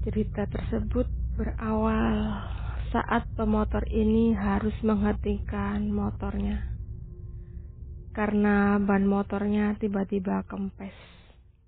Cerita tersebut berawal saat pemotor ini harus menghentikan motornya karena ban motornya tiba-tiba kempes.